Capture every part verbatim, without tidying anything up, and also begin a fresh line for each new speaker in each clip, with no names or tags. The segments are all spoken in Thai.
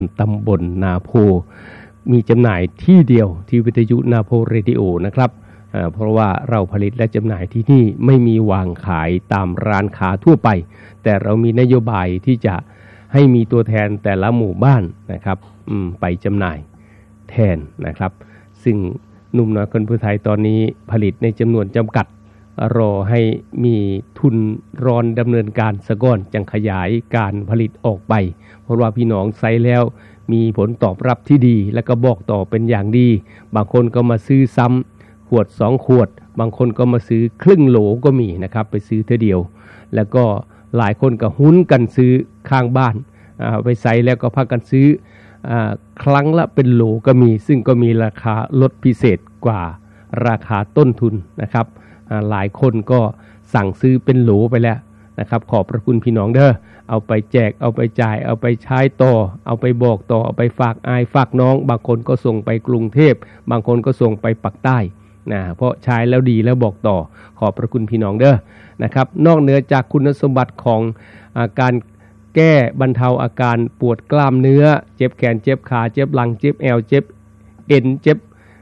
ตำบลนาโพมีจำหน่ายที่เดียวที่วิทยุนาโพเรดิโอนะครับเพราะว่าเราผลิตและจำหน่ายที่นี่ไม่มีวางขายตามร้านค้าทั่วไปแต่เรามีนโยบายที่จะให้มีตัวแทนแต่ละหมู่บ้านนะครับไปจำหน่ายแทนนะครับซึ่งหนุ่มน้อยคนผู้ไทยตอนนี้ผลิตในจำนวนจำกัดรอให้มีทุนรอนดำเนินการสะก่อนจังขยายการผลิตออกไปเพราะว่าพี่น้องใช้แล้วมีผลตอบรับที่ดีและก็บอกต่อเป็นอย่างดีบางคนก็มาซื้อซ้ำขวดสองขวดบางคนก็มาซื้อครึ่งโหลก็มีนะครับไปซื้อเท่าเดียวแล้วก็หลายคนก็หุ้นกันซื้อข้างบ้านไปใส่แล้วก็พากันซื้อครั้งละเป็นโหลก็มีซึ่งก็มีราคาลดพิเศษกว่าราคาต้นทุนนะครับหลายคนก็สั่งซื้อเป็นโหลไปแล้วนะครับขอบพระคุณพี่น้องเด้อเอาไปแจกเอาไปจ่ายเอาไปใช้ต่อเอาไปบอกต่อเอาไปฝากอายฝากน้องบางคนก็ส่งไปกรุงเทพบางคนก็ส่งไปปักใต้นะเพราะใช้แล้วดีแล้วบอกต่อขอบพระคุณพี่น้องเด้อนะครับนอกเหนือจากคุณสมบัติของอาการแก้บรรเทาอาการปวดกล้ามเนื้อเจ็บแขนเจ็บขาเจ็บหลังเจ็บแอวเจ็บเอ็นเจ็บ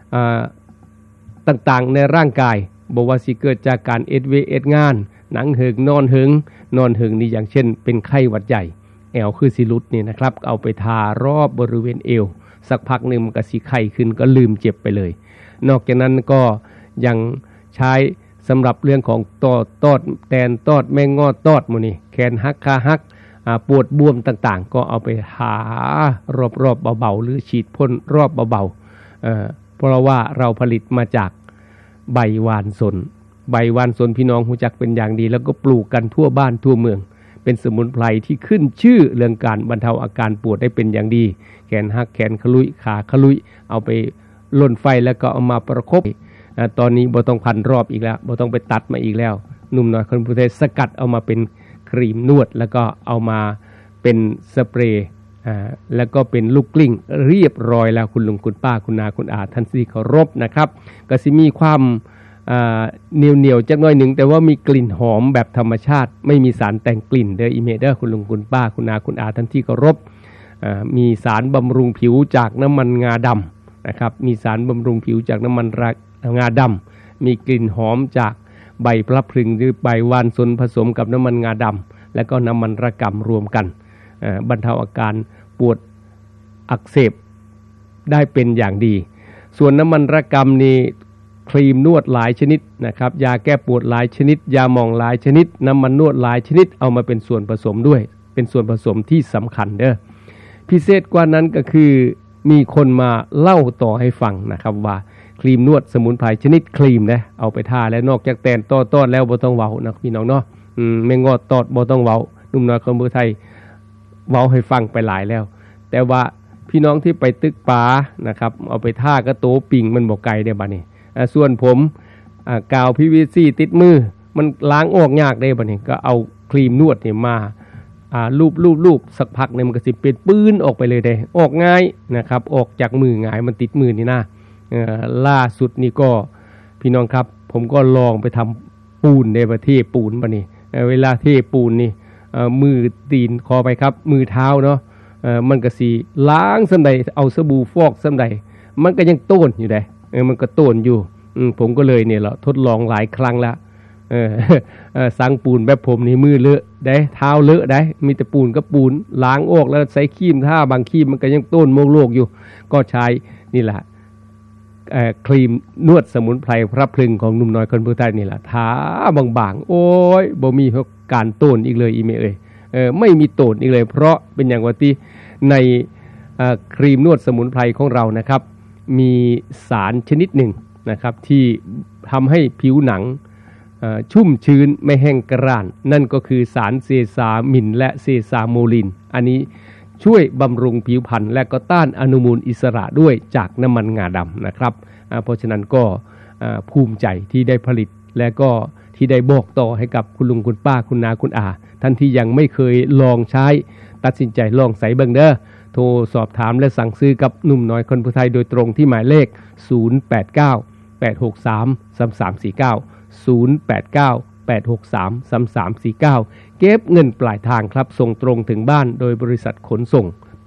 ต่างๆในร่างกายบอกว่าสิเกิดจากการเอ็ดเวเอ็ดงานหนังเหิงนอนเหิงนอนเหิงนี่อย่างเช่นเป็นไข้หวัดใหญ่แอวคือสิรุดนี่นะครับเอาไปทารอบบริเวณเอวสักพักหนึ่งมันก็สิไข้ขึ้นก็ลืมเจ็บไปเลยนอกจากนั้นก็ยังใช้สำหรับเรื่องของตอดตอดแตนตอดแมงงอตอดหมู่นี่แขนหักขาหักปวดบวมต่างๆก็เอาไปทารอบๆเบาๆหรือฉีดพ่นรอบเบาๆ เอ่อ เพราะว่าเราผลิตมาจากใบวานสนใบวานสนพี่น้องรู้จักเป็นอย่างดีแล้วก็ปลูกกันทั่วบ้านทั่วเมืองเป็นสมุนไพรที่ขึ้นชื่อเรื่องการบรรเทาอาการปวดได้เป็นอย่างดีแขนหักแขนขลุยขาขลุยเอาไปล่นไฟแล้วก็เอามาประคบตอนนี้บ่ต้องพันรอบอีกแล้วบ่ต้องไปตัดมาอีกแล้วหนุ่มน้อยคนผู้ไทยสกัดเอามาเป็นครีมนวดแล้วก็เอามาเป็นสเปรย์อ่าแล้วก็เป็นลูกกลิ้งเรียบร้อยแล้วคุณลุงคุณป้าคุณนาคุณอาท่านที่เคารพนะครับก็สิมีความอ่าเหนียวๆจักหน่อยหนึ่งแต่ว่ามีกลิ่นหอมแบบธรรมชาติไม่มีสารแต่งกลิ่นเด้ออีเมเดอร์คุณลุงคุณป้าคุณนาคุณอาท่านที่เคารพอ่ามีสารบำรุงผิวจากน้ำมันงาดำนะครับมีสารบำรุงผิวจากน้ำมันงาดำมีกลิ่นหอมจากใบพลับพลึงหรือใบวานสนผสมกับน้ำมันงาดำและก็น้ำมันระกำรวมกันบรรเทาอาการปวดอักเสบได้เป็นอย่างดีส่วนน้ำมันระกำนี่ครีมนวดหลายชนิดนะครับยาแก้ปวดหลายชนิดยาหม่องหลายชนิดน้ำมันนวดหลายชนิดเอามาเป็นส่วนผสมด้วยเป็นส่วนผสมที่สำคัญเด้อพิเศษกว่านั้นก็คือมีคนมาเล่าต่อให้ฟังนะครับว่าครีมนวดสมุนไพรชนิดครีมนะเอาไปทาแล้วนอกจากแตนต้อต้อแล้วบ่ต้องเว้านะพี่น้องเนาะอืมไม่งอดตอดบ่ต้องเว้าหนุ่มน้อยคนผู้ไทยเว้าให้ฟังไปหลายแล้วแต่ว่าพี่น้องที่ไปตึกป่านะครับเอาไปทาก็โตปิ่งมันบ่ไกลได้บัดนี้อ่าส่วนผมอ่ากาว พี วี ซี ติดมือมันล้างออกยากได้บัดนี้ก็เอาครีมนวดนี่มาอ่าลูบๆๆสักพักนึงมันก็สิเป็นปื้นออกไปเลยได้ออกง่ายนะครับออกจากมือง่ายมันติดมือนี่นะเอ่อล่าสุดนี่ก็พี่น้องครับผมก็ลองไปทำปูนในประเทศปูนบัดนี้เวลาเทปูนนี่เอ่อมือตีนขอไปครับมือเท้าเนาะเอ่อมันก็สิล้างซำใดเอาสบู่ฟอกซำใดมันก็ยังโต้นอยู่ได้เออมันก็โต้นอยู่อืมผมก็เลยเนี่ยแหละทดลองหลายครั้งแล้วเออเอ่อสังปูนแบบผมนี่มือเลอะได้เท้าเลอะได้มีแต่ปูนกับปูนล้างออกแล้วใส่ครีมทาบางครีมมันก็ยังโต้นโมกโลกอยู่ก็ใช้นี่แหละเอ่อครีมนวดสมุนไพรพระพลึงของหนุ่มน้อยคนผู้ไทยนี่แหละทาบางๆโอ้ยบ่มีการโต้นอีกเลยอีเมเอ้ยเออไม่มีโต้นอีกเลยเพราะเป็นอย่างว่าที่ในเอ่อครีมนวดสมุนไพรของเรานะครับมีสารชนิดหนึ่งนะครับที่ทำให้ผิวหนังชุ่มชื้นไม่แห้งกร้านนั่นก็คือสารเซซามินและเซซาโมลินอันนี้ช่วยบำรุงผิวพรรณและก็ต้านอนุมูลอิสระด้วยจากน้ำมันงาดำนะครับเพราะฉะนั้นก็ภูมิใจที่ได้ผลิตและก็ที่ได้บอกต่อให้กับคุณลุงคุณป้าคุณนาคุณอาท่านที่ยังไม่เคยลองใช้ตัดสินใจลองใส่เบิ่งเด้อโทรสอบถามและสั่งซื้อกับหนุ่มน้อยคนผู้ไทยโดยตรงที่หมายเลขศูนย์ แปด เก้า แปด หก สาม สาม สาม สี่ เก้า ศูนย์ แปด เก้า แปด หก สาม สาม สาม สี่ เก้าเก็บเงินปลายทางครับส่งตรงถึงบ้านโดยบริษัทขนส่ง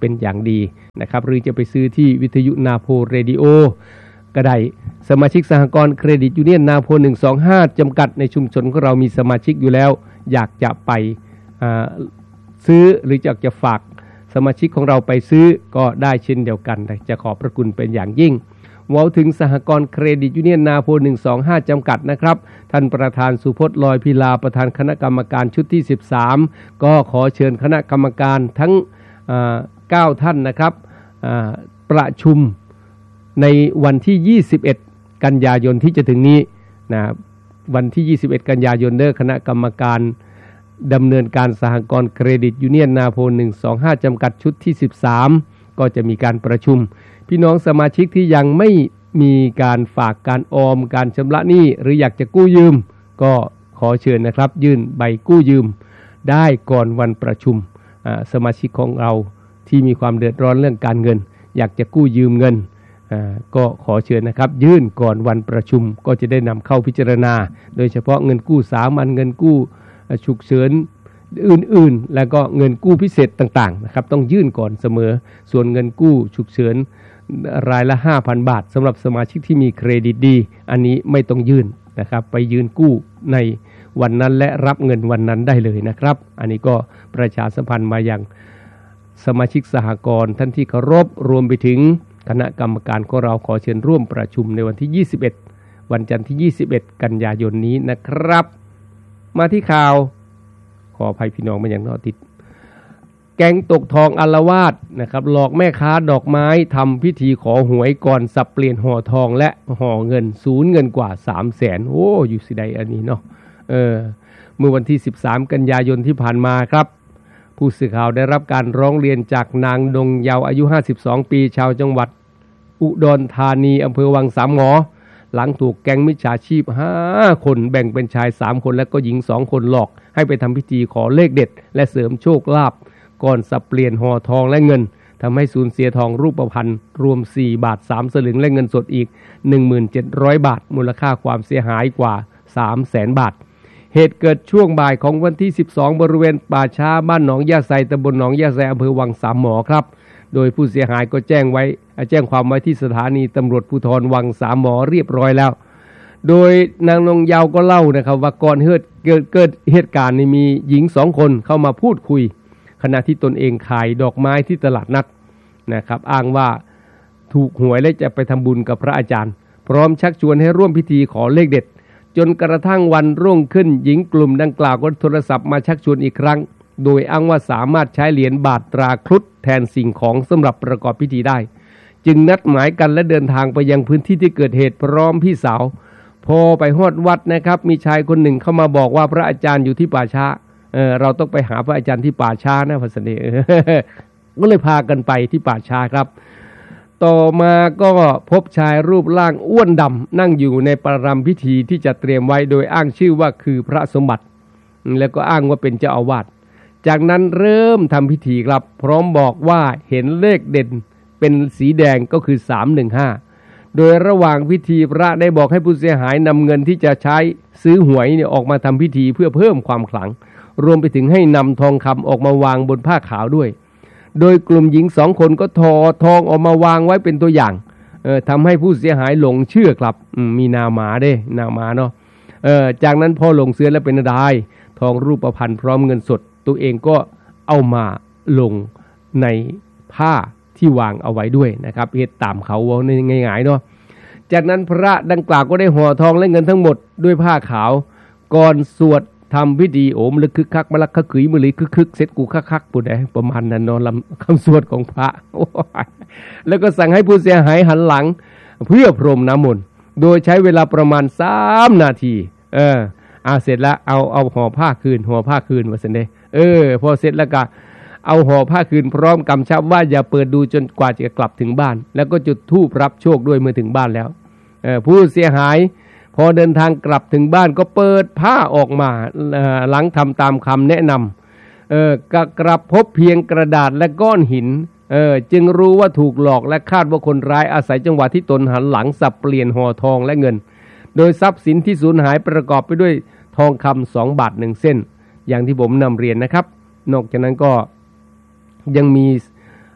เป็นอย่างดีนะครับหรือจะไปซื้อที่วิทยุนาโพเรดิโอก็ได้สมาชิกสหกรณ์เครดิตยูเนียนนาโพหนึ่งสองห้าจำกัดในชุมชนของเรามีสมาชิกอยู่แล้วอยากจะไปซื้อหรืออยากจะฝากสมาชิกของเราไปซื้อก็ได้เช่นเดียวกันจะขอบพระคุณเป็นอย่างยิ่งเว้าถึงสหกรณ์เครดิตยูเนียนนาโพหนึ่งสองห้าจำกัดนะครับท่านประธานสุพจน์ลอยพิลาประธานคณะกรรมการชุดที่สิบสามก็ขอเชิญคณะกรรมการทั้งเก้าท่านนะครับประชุมในวันที่ยี่สิบเอ็ดกันยายนที่จะถึงนี้นะวันที่ยี่สิบเอ็ดกันยายนเด้อคณะกรรมการดำเนินการสหกรณ์เครดิตยูเนียนนาโพหนึ่งสองห้าจำกัดชุดที่สิบสามก็จะมีการประชุมพี่น้องสมาชิกที่ยังไม่มีการฝากการออมการชำระหนี้หรืออยากจะกู้ยืมก็ขอเชิญนะครับยื่นใบกู้ยืมได้ก่อนวันประชุมสมาชิกของเราที่มีความเดือดร้อนเรื่องการเงินอยากจะกู้ยืมเงินก็ขอเชิญนะครับยื่นก่อนวันประชุมก็จะได้นำเข้าพิจารณาโดยเฉพาะเงินกู้สามัญเงินกู้ฉุกเฉินอื่นๆแล้วก็เงินกู้พิเศษต่างๆนะครับต้องยื่นก่อนเสมอส่วนเงินกู้ฉุกเฉินรายละ ห้าพัน บาทสำหรับสมาชิกที่มีเครดิตดีอันนี้ไม่ต้องยื่นนะครับไปยื่นกู้ในวันนั้นและรับเงินวันนั้นได้เลยนะครับอันนี้ก็ประชาสัมพันธ์มาอย่างสมาชิกสหกรณ์ท่านที่เคารพรวมไปถึงคณะกรรมการของเราขอเชิญร่วมประชุมในวันที่ยี่สิบเอ็ดวันจันทร์ที่ยี่สิบเอ็ดกันยายนนี้นะครับมาที่ข่าวขออภัยพี่น้องมาอย่างนอติดแก๊งตกทองอาละวาดนะครับหลอกแม่ค้าดอกไม้ทำพิธีขอหวยก่อนสับเปลี่ยนห่อทองและห่อเงินสูญเงินกว่า สามแสน โอ้อยู่สิใดอันนี้เนาะเออเมื่อวันที่สิบสามกันยายนที่ผ่านมาครับผู้สื่อข่าวได้รับการร้องเรียนจากนางดงเยาว์อายุห้าสิบสองปีชาวจังหวัดอุดรธานีอำเภอวังสามหมอหลังถูกแก๊งมิจฉาชีพห้าคนแบ่งเป็นชายสามคนและก็หญิงสองคนหลอกให้ไปทำพิธีขอเลขเด็ดและเสริมโชคลาภก่อนสับเปลี่ยนห่อทองและเงินทำให้สูญเสียทองรูปพรรณรวมสี่บาทสามสลึงและเงินสดอีก หนึ่งพันเจ็ดร้อย บาทมูลค่าความเสียหายกว่า สามแสน บาทเหตุเกิดช่วงบ่ายของวันที่สิบสองบริเวณป่าช้าบ้านหนองยาไซตำบลหนองยาไซอำเภอวังสามหมอครับโดยผู้เสียหายก็แจ้งไว้แจ้งความไว้ที่สถานีตำรวจภูธรวังสามหมอเรียบร้อยแล้วโดยนางนงเยาว์ก็เล่านะครับว่าก่อนเกิดเกิดเกิดเหตุการณ์นี้มีหญิงสองคนเข้ามาพูดคุยขณะที่ตนเองขายดอกไม้ที่ตลาดนัดนะครับอ้างว่าถูกหวยและจะไปทำบุญกับพระอาจารย์พร้อมชักชวนให้ร่วมพิธีขอเลขเด็ดจนกระทั่งวันรุ่งขึ้นหญิงกลุ่มดังกล่าวก็โทรศัพท์มาชักชวนอีกครั้งโดยอ้างว่าสามารถใช้เหรียญบาทตราครุฑแทนสิ่งของสำหรับประกอบพิธีได้จึงนัดหมายกันและเดินทางไปยังพื้นที่ที่เกิดเหตุพร้อมพี่สาวพอไปฮอดวัดนะครับมีชายคนหนึ่งเข้ามาบอกว่าพระอาจารย์อยู่ที่ป่าช้าเออเราต้องไปหาพระอาจารย์ที่ป่าช้านะพระเสน่ห์ก็เลยพากันไปที่ป่าช้าครับต่อมาก็พบชายรูปร่างอ้วนดำนั่งอยู่ในประรำพิธีที่จะเตรียมไว้โดยอ้างชื่อว่าคือพระสมบัติแล้วก็อ้างว่าเป็นเจ้าอาวาสจากนั้นเริ่มทำพิธีครับพร้อมบอกว่าเห็นเลขเด่นเป็นสีแดงก็คือสามหนึ่งห้าโดยระหว่างพิธีพระได้บอกให้ผู้เสียหายนำเงินที่จะใช้ซื้อหวยเนี่ยออกมาทำพิธีเพื่อเพิ่มความขลังรวมไปถึงให้นำทองคำออกมาวางบนผ้าขาวด้วยโดยกลุ่มหญิงสองคนก็ทอทองออกมาวางไว้เป็นตัวอย่างเออทำให้ผู้เสียหายหลงเชื่อครับมีนาหมาเด้นาหมาเนาะเออจากนั้นพอหลงเชื่อแล้วเป็นอะไรทองรูปพรรณพร้อมเงินสดตัวเองก็เอามาลงในผ้าที่วางเอาไว้ด้วยนะครับเหตุตามเขาว่าง่ายๆเนาะจากนั้นพระดังกล่าวก็ได้ห่อทองและเงินทั้งหมดด้วยผ้าขาวก่อนสวดทำพิธีโอมลึกคึกคักมะลักขะขืยมือลีคึกคึกเสร็จกูคักคักปุ๊ดได้ประมาณนั้นนอนลำคำสวดของพระแล้วก็สั่งให้ผู้เสียหายหันหลังเพื่อพรมน้ำมนต์โดยใช้เวลาประมาณสามนาทีเออเอาเสร็จแล้วเอาเอาห่อผ้าคืนห่อผ้าคืนว่าซั่นเด้เออพอเสร็จแล้วก็เอาห่อผ้าคืนพร้อมกำชับว่าอย่าเปิดดูจนกว่าจะกลับถึงบ้านแล้วก็จุดธูปรับโชคด้วยเมื่อถึงบ้านแล้วเออผู้เสียหายพอเดินทางกลับถึงบ้านก็เปิดผ้าออกมาหลังทำตามคำแนะนำเออกกลับพบเพียงกระดาษและก้อนหินเออจึงรู้ว่าถูกหลอกและคาดว่าคนร้ายอาศัยจังหวะที่ตนหันหลังสับเปลี่ยนห่อทองและเงินโดยทรัพย์สินที่สูญหายประกอบไปด้วยทองคำสองบาทหนึ่งเส้นอย่างที่ผมนำเรียนนะครับนอกจากนั้นก็ยังมี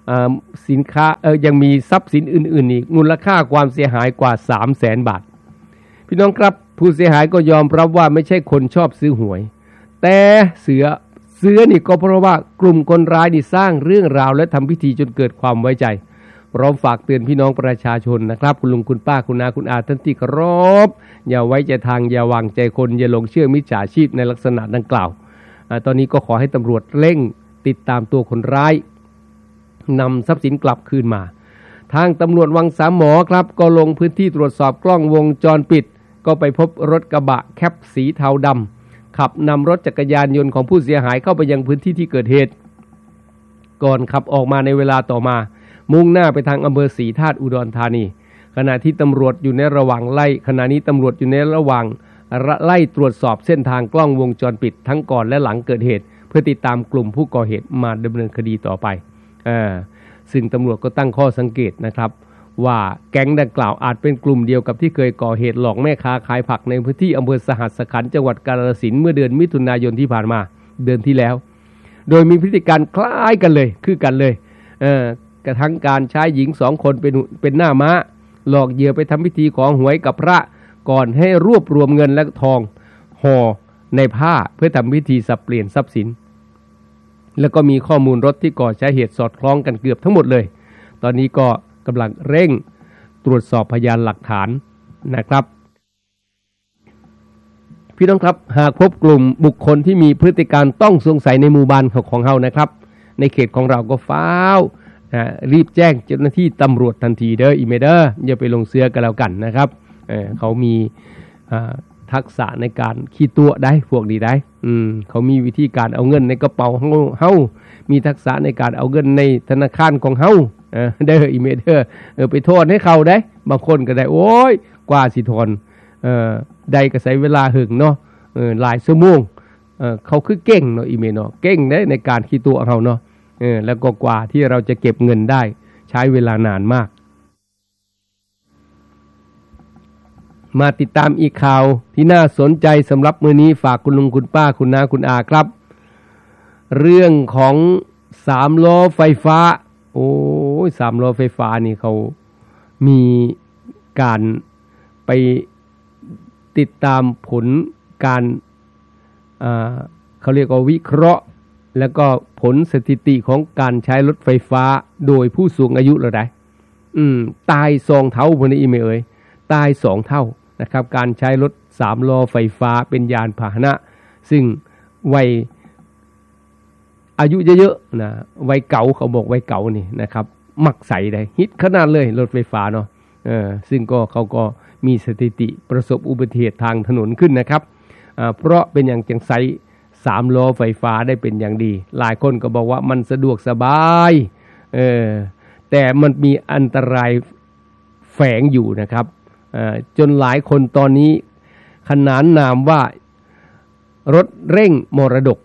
สินค้าเออยังมีทรัพย์สินอื่นๆอีกมูลค่าความเสียหายกว่า สามแสน บาทพี่น้องครับผู้เสียหายก็ยอมรับว่าไม่ใช่คนชอบซื้อหวยแต่เสือเสือนี่ก็เพราะว่ากลุ่มคนร้ายนี่สร้างเรื่องราวและทำพิธีจนเกิดความไว้ใจพร้อมฝากเตือนพี่น้องประชาชนนะครับคุณลุงคุณป้าคุณอาคุณอาท่านที่เคารพอย่าไว้ใจทางอย่าวางใจคนอย่าหลงเชื่อมิจฉาชีพในลักษณะดังกล่าวตอนนี้ก็ขอให้ตำรวจเร่งติดตามตัวคนร้ายนำทรัพย์สินกลับคืนมาทางตำรวจวังสามหมอครับก็ลงพื้นที่ตรวจสอบกล้องวงจรปิดก็ไปพบรถกระบะแคปสีเทาดำขับนำรถจักรยานยนต์ของผู้เสียหายเข้าไปยังพื้นที่ที่เกิดเหตุก่อนขับออกมาในเวลาต่อมามุ่งหน้าไปทางอำเภอศรีธาตุอุดรธานีขณะที่ตำรวจอยู่ในระหว่างไล่ขณะนี้ตำรวจอยู่ในระหว่างไล่ตรวจสอบเส้นทางกล้องวงจรปิดทั้งก่อนและหลังเกิดเหตุเพื่อติดตามกลุ่มผู้ก่อเหตุมาดำเนินคดีต่อไปอ่าซึ่งตำรวจก็ตั้งข้อสังเกตนะครับว่าแก๊งดังกล่าวอาจเป็นกลุ่มเดียวกับที่เคยก่อเหตุหลอกแม่ค้าขายผักในพื้นที่อำเภอสหัสขันธ์จังหวัดกาฬสินธุ์เมื่อเดือนมิถุนายนที่ผ่านมาเดือนที่แล้วโดยมีพฤติการคล้ายกันเลยคือกันเลยเออกระทั่งการใช้หญิงสองคนเป็นเป็นหน้าม้าหลอกเหยื่อไปทำพิธีขอหวยกับพระก่อนให้รวบรวมเงินและทองห่อในผ้าเพื่อทำพิธีสับเปลี่ยนทรัพย์สินแล้วก็มีข้อมูลรถที่ก่อใช้เหตุสอดคล้องกันเกือบทั้งหมดเลยตอนนี้ก็กำลังเร่งตรวจสอบพยานหลักฐานนะครับพี่น้องครับหากพบกลุ่มบุคคลที่มีพฤติการต้องสงสัยในหมู่บ้านของเรานะครับในเขตของเราก็ฟ้าวนะรีบแจ้งเจ้าหน้าที่ตำรวจทันทีเด้ออีเมเดอร์อย่าไปลงเสือกันแล้วกันนะครับ เ, เขามีทักษะในการขี้ตัวได้พวกนี้ได้อืมเขามีวิธีการเอาเงินในกระเป๋าเฮาเฮามีทักษะในการเอาเงินในธนาคารของเฮาเออเด้ออีเมเดอร์เออไปโทษให้เขาได้บางคนก็ได้โอ้ยกว่าสิทนเอ่อได้ก็ใช้เวลาหึงเนาะเออหลายชั่วโมงเออเขาคือเก่งเนาะอีเมเนาะเก่งได้ในการขี้ตัวเฮาเนาะเออแล้วก็กว่าที่เราจะเก็บเงินได้ใช้เวลานานมากมาติดตามอีกข่าวที่น่าสนใจสำหรับมื้อนี้ฝากคุณลุงคุณป้าคุณน้าคุณอาครับเรื่องของสามล้อไฟฟ้าโอ้ยสามล้อไฟฟ้านี่เขามีการไปติดตามผลการอ่าเขาเรียกว่าวิเคราะห์แล้วก็ผลสถิติของการใช้รถไฟฟ้าโดยผู้สูงอายุแล้วได้อืมตายสองเท่าพอนี้อีเมเอ๋ยตายสองเท่านะครับการใช้รถสามล้อไฟฟ้าเป็นยานพาหนะซึ่งวัยอายุเยอะๆนะวัยเก่าเขาบอกวัยเก่านี่นะครับมักใส่ได้ฮิตขนาดเลยรถไฟฟ้าเนาะเออซึ่งก็เขาก็มีสถิติประสบอุบัติเหตุทางถนนขึ้นนะครับอ่าเพราะเป็นอย่างจังไสสามล้อไฟฟ้าได้เป็นอย่างดีหลายคนก็บอกว่ามันสะดวกสบายเออแต่มันมีอันตรายแฝงอยู่นะครับจนหลายคนตอนนี้ขนานนามว่ารถเร่งมรดก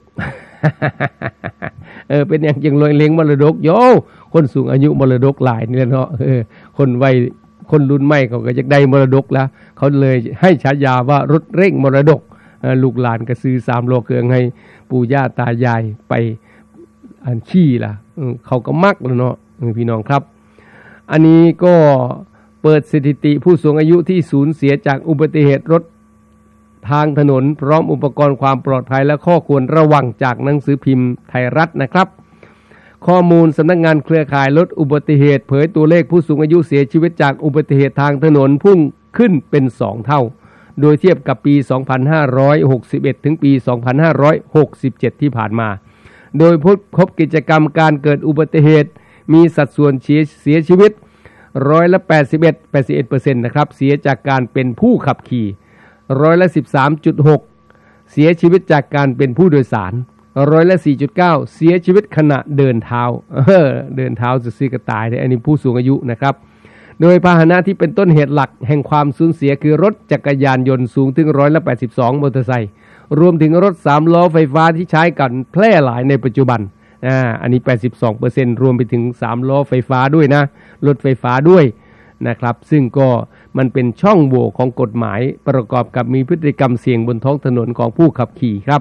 เออเป็นอย่างจังเลยเลี้ยงมรดกโยคนสูงอายุมรดกหลายนี่เนาะเออคนวัยคนรุ่นใหม่เขาก็จะได้มรดกแล้วเขาเลยให้ฉายาว่ารถเร่งมรดกลูกหลานก็ซื้อสามล้อเครื่องให้ปู่ย่าตายายไปอันขี้ล่ะเขาก็มักแล้วเนาะพี่น้องครับอันนี้ก็เปิดสถิติผู้สูงอายุที่สูญเสียจากอุบัติเหตุรถทางถนนพร้อมอุปกรณ์ความปลอดภัยและข้อควรระวังจากหนังสือพิมพ์ไทยรัฐนะครับข้อมูลสำนักงานเครือข่ายลดอุบัติเหตุเผยตัวเลขผู้สูงอายุเสียชีวิตจากอุบัติเหตุทางถนนพุ่งขึ้นเป็นสองเท่าโดยเทียบกับปี สองพันห้าร้อยหกสิบเอ็ด ถึงปี สองพันห้าร้อยหกสิบเจ็ด ที่ผ่านมาโดยพบกิจกรรมการเกิดอุบัติเหตุมีสัดส่วนเสียชีวิตร้อยละแปดสิบเอ็ด แปดสิบเอ็ดเปอร์เซ็นต์ นะครับเสียจากการเป็นผู้ขับขี่ร้อยละ สิบสามจุดหก เสียชีวิตจากการเป็นผู้โดยสารร้อยละ สี่จุดเก้า เสียชีวิตขณะเดินเท้าเออเดินเท้าจะซีกระตายได้อันนี้ผู้สูงอายุนะครับโดยพาหนะที่เป็นต้นเหตุหลักแห่งความสูญเสียคือรถจักรยานยนต์สูงถึงร้อยละแปดสิบสองมอเตอร์ไซค์รวมถึงรถสามล้อไฟฟ้าที่ใช้กันแพร่หลายในปัจจุบันอ่าอันนี้ แปดสิบสองเปอร์เซ็นต์ รวมไปถึงสามล้อไฟฟ้าด้วยนะรถไฟฟ้าด้วยนะครับซึ่งก็มันเป็นช่องโหว่ของกฎหมายประกอบกับมีพฤติกรรมเสี่ยงบนท้องถนนของผู้ขับขี่ครับ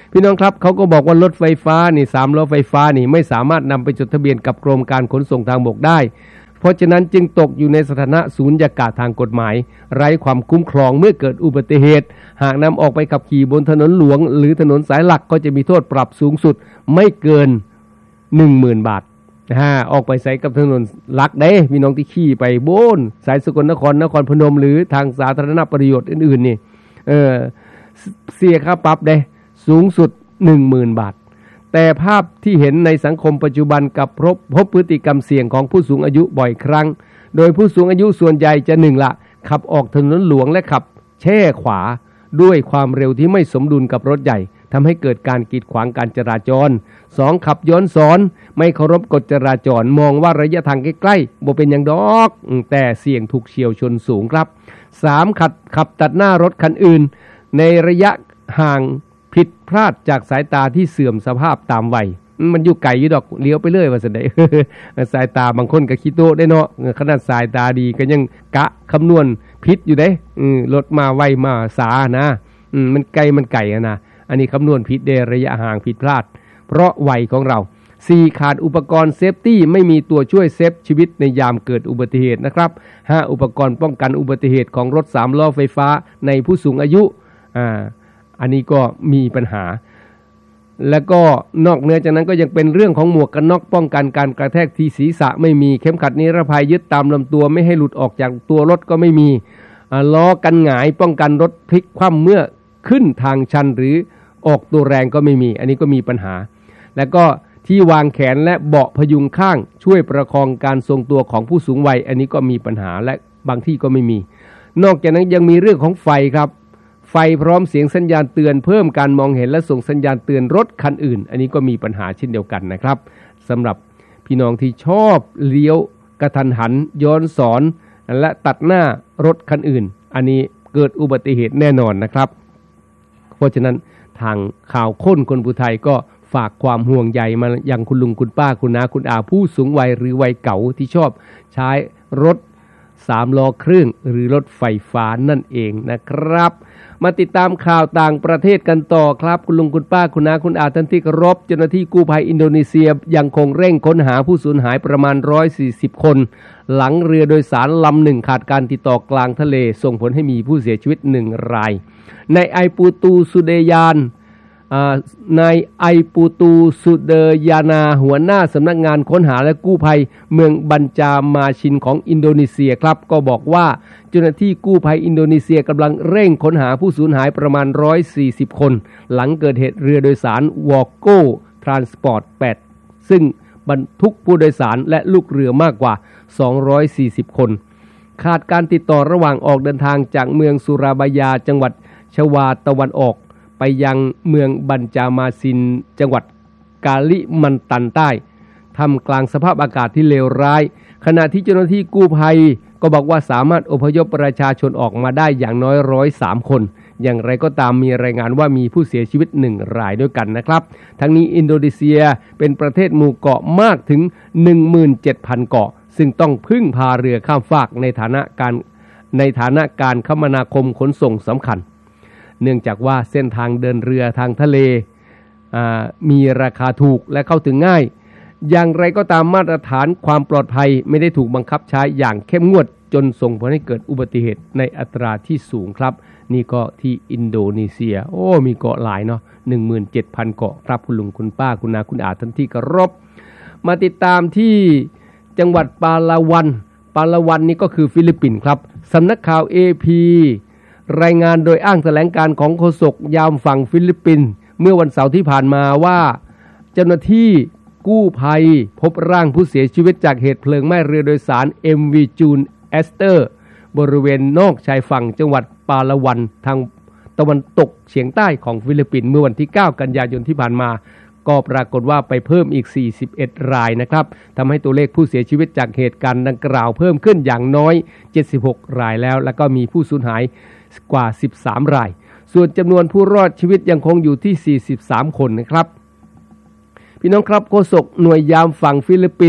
พี่น้องครับเขาก็บอกว่ารถไฟฟ้านี่สามล้อไฟฟ้านี่ไม่สามารถนำไปจดทะเบียนกับกรมการขนส่งทางบกได้เพราะฉะนั้นจึงตกอยู่ในสถานะสูญญากาศทางกฎหมายไร้ความคุ้มครองเมื่อเกิดอุบัติเหตุหากนำออกไปขับขี่บนถนนหลวงหรือถนนสายหลักก็จะมีโทษปรับสูงสุดไม่เกิน หนึ่งหมื่น บาทฮะออกไปใส่กับถนนหลักได้พี่น้องที่ขี่ไปโบนสายสกลนครนครพนมหรือทางสาธารณประโยชน์อื่นๆนี่เออเสียค่าปรับได้สูงสุด หนึ่งหมื่น บาทแต่ภาพที่เห็นในสังคมปัจจุบันกับพบพบพฤติกรรมเสี่ยงของผู้สูงอายุบ่อยครั้งโดยผู้สูงอายุส่วนใหญ่จะหนึ่งละขับออกถนนหลวงและขับแช่ขวาด้วยความเร็วที่ไม่สมดุลกับรถใหญ่ทำให้เกิดการกีดขวางการจราจรสองขับย้อนสอนไม่เคารพกฎจราจรมองว่าระยะทางใกล้ๆบ่เป็นอย่างดอกแต่เสี่ยงถูกเฉี่ยวชนสูงครับสามขับขับตัดหน้ารถคันอื่นในระยะห่างผิดพลาดจากสายตาที่เสื่อมสภาพตามวัยมันอยู่ไกลอยู่ดอกเลี้ยวไปเรื่อยว่าซั่นได้ สายตาบางคนก็คิดโตได้เนาะขนาดสายตาดีก็ยังกะคำนวณผิดอยู่เด้รถมาไวมาสานะมันไกลมันไกลอะนะอันนี้คำนวณผิดเดระยะห่างผิดพลาดเพราะวัยของเราสี่ขาดอุปกรณ์เซฟตี้ไม่มีตัวช่วยเซฟชีวิตในยามเกิดอุบัติเหตุนะครับห้าอุปกรณ์ป้องกันอุบัติเหตุของรถสามล้อไฟฟ้าในผู้สูงอายุอ่าอันนี้ก็มีปัญหาแล้วก็นอกเหนือจากนั้นก็ยังเป็นเรื่องของหมวกกันน็อกป้องกันการกระแทกที่ศีรษะไม่มีเข็มขัดนิรภัยยึดตามลำตัวไม่ให้หลุดออกจากตัวรถก็ไม่มีล้อกันหงายป้องกันรถพลิกคว่ำเมื่อขึ้นทางชันหรือออกตัวแรงก็ไม่มีอันนี้ก็มีปัญหาแล้วก็ที่วางแขนและเบาะพยุงข้างช่วยประคองการทรงตัวของผู้สูงวัยอันนี้ก็มีปัญหาและบางที่ก็ไม่มีนอกจากนั้นยังมีเรื่องของไฟครับไฟพร้อมเสียงสัญญาณเตือนเพิ่มการมองเห็นและส่งสัญญาณเตือนรถคันอื่นอันนี้ก็มีปัญหาเช่นเดียวกันนะครับสำหรับพี่น้องที่ชอบเลี้ยวกระทันหันย้อนสอนและตัดหน้ารถคันอื่นอันนี้เกิดอุบัติเหตุแน่นอนนะครับเพราะฉะนั้นทางข่าวค้นคนผู้ไทยก็ฝากความห่วงใยมายังคุณลุงคุณป้าคุณน้าคุณอาผู้สูงวัยหรือวัยเก่าที่ชอบใช้รถสามล้อเครื่องหรือรถไฟฟ้านั่นเองนะครับมาติดตามข่าวต่างประเทศกันต่อครับคุณลุงคุณป้าคุณน้าคุณอาท่านที่เคารพเจ้าหน้าที่กู้ภัยอินโดนีเซียยังคงเร่งค้นหาผู้สูญหายประมาณหนึ่งร้อยสี่สิบคนหลังเรือโดยสารลำหนึ่งขาดการติดต่อกลางทะเลส่งผลให้มีผู้เสียชีวิตหนึ่งรายในไอปูตูสุเดยานนายไอปูตูสุเดยานาหัวหน้าสำนักงานค้นหาและกู้ภัยเมืองบัญจามาชินของอินโดนีเซียครับก็บอกว่าเจ้าหน้าที่กู้ภัยอินโดนีเซียกำลังเร่งค้นหาผู้สูญหายประมาณหนึ่งร้อยสี่สิบคนหลังเกิดเหตุเรือโดยสารวอโก้ทรานสปอร์ตแปดซึ่งบรรทุกผู้โดยสารและลูกเรือมากกว่าสองร้อยสี่สิบคนขาดการติดต่อระหว่างออกเดินทางจากเมืองสุราบายาจังหวัดชวาตะวันออกไปยังเมืองบัญจามาซินจังหวัดกาลิมันตันใต้ท่ามกลางสภาพอากาศที่เลวร้ายขณะที่เจ้าหน้าที่กู้ภัยก็บอกว่าสามารถอพยพประชาชนออกมาได้อย่างน้อยหนึ่งร้อยสามคนอย่างไรก็ตามมีรายงานว่ามีผู้เสียชีวิตหนึ่งรายด้วยกันนะครับทั้งนี้อินโดนีเซียเป็นประเทศหมู่เกาะมากถึง หนึ่งหมื่นเจ็ดพัน เกาะซึ่งต้องพึ่งพาเรือข้ามฟากในฐานะการในฐานะการคมนาคมขนส่งสำคัญเนื่องจากว่าเส้นทางเดินเรือทางทะเลมีราคาถูกและเข้าถึงง่ายอย่างไรก็ตามมาตรฐานความปลอดภัยไม่ได้ถูกบังคับใช้อย่างเข้มงวดจนส่งผลให้เกิดอุบัติเหตุในอัตราที่สูงครับนี่ก็ที่อินโดนีเซียโอ้มีเกาะหลายเนาะ หนึ่งหมื่นเจ็ดพัน เกาะครับคุณลุงคุณป้าคุณนาคุณอาท่านที่เคารพมาติดตามที่จังหวัดปาลาวันปาลาวันนี่ก็คือฟิลิปปินส์ครับสำนักข่าว เอ พี รายงานโดยอ้างแถลงการของโฆษกยามฝั่งฟิลิปปินส์เมื่อวันเสาร์ที่ผ่านมาว่าเจ้าหน้าที่กู้ภัยพบร่างผู้เสียชีวิตจากเหตุเพลิงไหม้เรือโดยสาร เอ็ม วี June Aster บริเวณนอกชายฝั่งจังหวัดปาลาวันทางตะวันตกเฉียงใต้ของฟิลิปปินส์เมื่อวันที่เก้ากันยายนที่ผ่านมาก็ปรากฏว่าไปเพิ่มอีกสี่สิบเอ็ดรายนะครับทำให้ตัวเลขผู้เสียชีวิตจากเหตุการณ์ดังกล่าวเพิ่มขึ้นอย่างน้อยเจ็ดสิบหกรายแล้วแล้วก็มีผู้สูญหายกว่าสิบสามรายส่วนจำนวนผู้รอดชีวิตยังคงอยู่ที่สี่สิบสามคนนะครับพี่น้องครับโฆษกหน่วยยามฝั่งฟิลิปปินส์ก็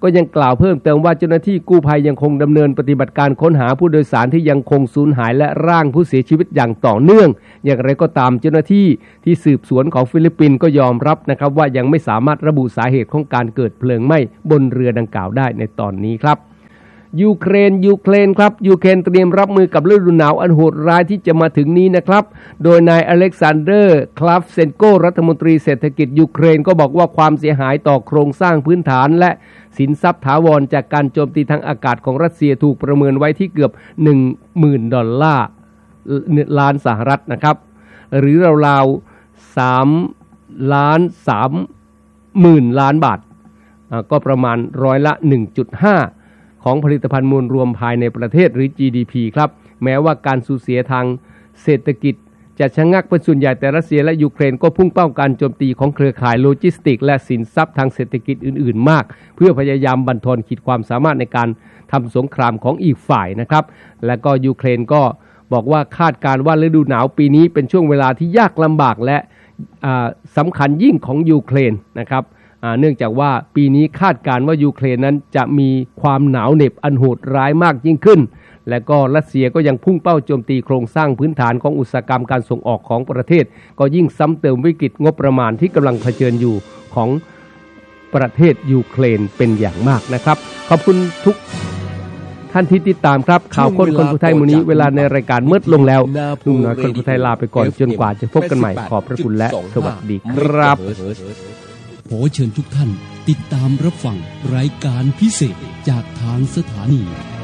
ก็ยังกล่าวเพิ่มเติมว่าเจ้าหน้าที่กู้ภัยยังคงดำเนินปฏิบัติการค้นหาผู้โดยสารที่ยังคงสูญหายและร่างผู้เสียชีวิตอย่างต่อเนื่องอย่างไรก็ตามเจ้าหน้าที่ที่สืบสวนของฟิลิปปินส์ก็ยอมรับนะครับว่ายังไม่สามารถระบุสาเหตุของการเกิดเพลิงไหม้บนเรือดังกล่าวได้ในตอนนี้ครับยูเครนยูเครนครับยูเครนเตรียมรับมือกับฤดูหนาวอันโหดร้ายที่จะมาถึงนี้นะครับโดยนายอเล็กซานเดอร์คลาฟเซนโกรัฐมนตรีเศรษฐกิจยูเครนก็บอกว่าความเสียหายต่อโครงสร้างพื้นฐานและสินทรัพย์ถาวรจากการโจมตีทางอากาศของรัสเซียถูกประเมินไว้ที่เกือบ หนึ่งหมื่น ดอลลาร์ล้านสหรัฐนะครับหรือราวๆสามล้านสามหมื่นล้านบาทก็ประมาณร้อยละ หนึ่งจุดห้า ของผลิตภัณฑ์มวลรวมภายในประเทศหรือ จี ดี พี ครับแม้ว่าการสูญเสียทางเศรษฐกิจจะชะงักเป็นส่วนใหญ่แต่รัสเซียและยูเครนก็พุ่งเป้าการโจมตีของเครือข่ายโลจิสติกและสินทรัพย์ทางเศรษฐกิจอื่นๆมากเพื่อพยายามบั่นทอนขีดความสามารถในการทำสงครามของอีกฝ่ายนะครับและก็ยูเครนก็บอกว่าคาดการณ์ว่าฤดูหนาวปีนี้เป็นช่วงเวลาที่ยากลำบากและสำคัญยิ่งของยูเครนนะครับเนื่องจากว่าปีนี้คาดการณ์ว่ายูเครนนั้นจะมีความหนาวเหน็บอันโหดร้ายมากยิ่งขึ้นและก็รัสเซียก็ยังพุ่งเป้าโจมตีโครงสร้างพื้นฐานของอุตสาหกรรมการส่งออกของประเทศก็ยิ่งซ้ำเติมวิกฤตงบประมาณที่กำลังเผชิญอยู่ของประเทศยูเครนเป็นอย่างมากนะครับขอบคุณทุกท่านที่ติดตามครับข่าวคนคนผู้ไทยมื้อนี้เวลาในรายการมืดลงแล้วหนุ่มน้อยคนผู้ไทยลาไปก่อนจนกว่าจะพบกันใหม่ขอบพระคุณและสวัสดีครับ
ขอเชิญทุกท่านติดตามรับฟังรายการพิเศษจากทางสถานี